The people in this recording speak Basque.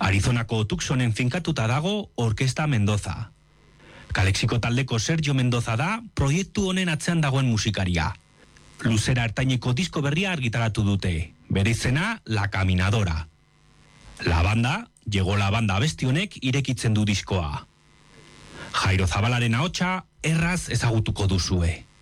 Arizonako Tucsonen finkatuta dago Orkesta Mendoza. Kalexiko taldeko Sergio Mendoza da proiektu honen atzean dagoen musikaria. Luzera ertaineko disko berria argitaratu dute, bere izena La Caminadora. La banda, llegó la banda abesti honek irekitzen du diskoa. Jairo Zabalaren ahotsa erraz ezagutuko duzue.